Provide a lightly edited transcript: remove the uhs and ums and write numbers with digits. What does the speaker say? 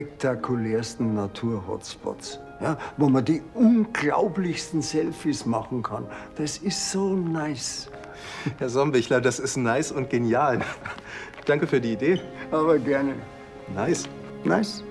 spektakulärsten Natur-Hotspots, ja, wo man die unglaublichsten Selfies machen kann. Das ist so nice. Herr Sombichler, das ist nice und genial. Danke für die Idee. Aber gerne. Nice. Nice.